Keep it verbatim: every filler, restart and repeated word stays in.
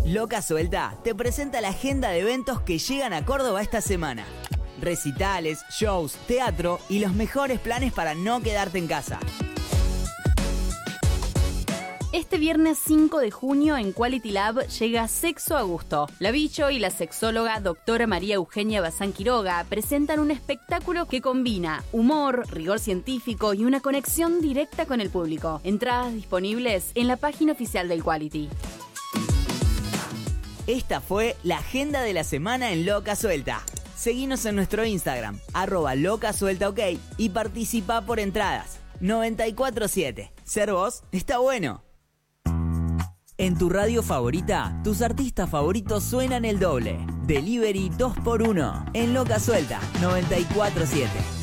Loca Suelta te presenta la agenda de eventos que llegan a Córdoba esta semana. Recitales, shows, teatro y los mejores planes para no quedarte en casa. Este viernes cinco de junio en Quality Lab llega Sexo a Gusto. La Bicho y la sexóloga doctora María Eugenia Bazán Quiroga presentan un espectáculo que combina humor, rigor científico y una conexión directa con el público. Entradas disponibles en la página oficial del Quality. Esta fue la agenda de la semana en Loca Suelta. Seguinos en nuestro Instagram, arroba Loca Suelta OK, y participa por entradas. noventa y cuatro siete. Ser vos está bueno. En tu radio favorita, tus artistas favoritos suenan el doble. Delivery dos por uno en Loca Suelta noventa y cuatro siete.